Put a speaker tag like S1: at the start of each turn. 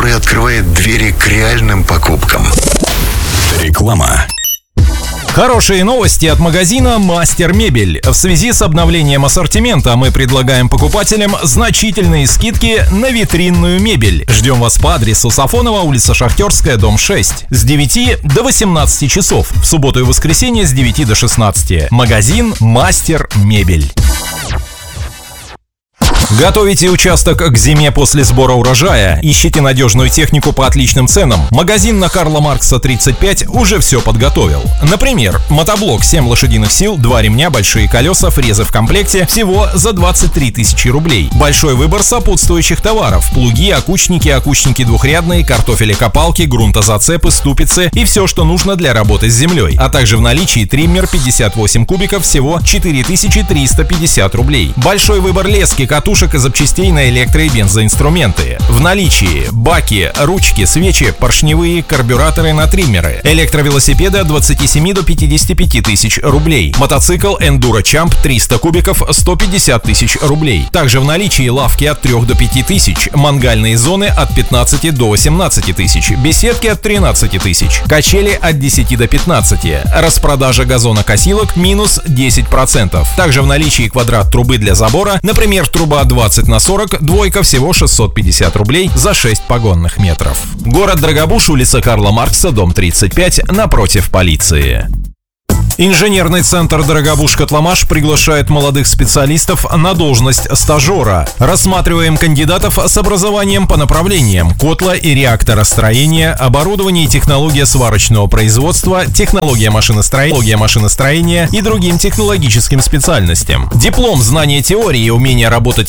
S1: который открывает двери к реальным покупкам.
S2: Реклама.
S3: Хорошие новости от магазина «Мастер Мебель». В связи с обновлением ассортимента мы предлагаем покупателям значительные скидки на витринную мебель. Ждем вас по адресу Сафонова, улица Шахтерская, дом 6. С 9 до 18 часов. В субботу и воскресенье с 9 до 16. Магазин «Мастер Мебель». Готовите участок к зиме после сбора урожая? Ищите надежную технику по отличным ценам? Магазин на Карла Маркса 35 уже все подготовил. Например, мотоблок 7 лошадиных сил, 2 ремня, большие колеса, фрезы в комплекте всего за 23 тысячи рублей. Большой выбор сопутствующих товаров: плуги, окучники двухрядные, картофелекопалки, грунтозацепы, ступицы и все, что нужно для работы с землей. А также в наличии триммер 58 кубиков всего 4350 рублей. Большой выбор лески, катушек и запчастей на электро- и бензоинструменты. В наличии баки, ручки, свечи, поршневые, карбюраторы на триммеры. Электровелосипеды от 27 до 55 тысяч рублей. Мотоцикл Enduro Champ 300 кубиков 150 тысяч рублей. Также в наличии лавки от 3 до 5 тысяч. Мангальные зоны от 15 до 18 тысяч. Беседки от 13 тысяч. Качели от 10 до 15. Распродажа газонокосилок минус 10%. Также в наличии квадрат трубы для забора, например, труба 20х40, двойка всего 650 рублей за 6 погонных метров. Город Драгобуж, улица Карла Маркса, дом 35, напротив полиции. Инженерный центр «Дорогобуж-Котломаш» приглашает молодых специалистов на должность стажера. Рассматриваем кандидатов с образованием по направлениям: котла и реакторостроение, оборудование и технология сварочного производства, технология машиностроения и другим технологическим специальностям. Диплом, знание теории и умение работать